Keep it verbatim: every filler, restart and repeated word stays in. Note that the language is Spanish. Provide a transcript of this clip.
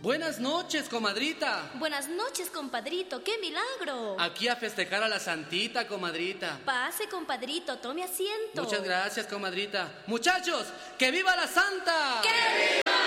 Buenas noches, comadrita. Buenas noches, compadrito. ¡Qué milagro! Aquí a festejar a la santita, comadrita. Pase, compadrito, tome asiento. Muchas gracias, comadrita. Muchachos, ¡que viva la santa! ¡Que viva!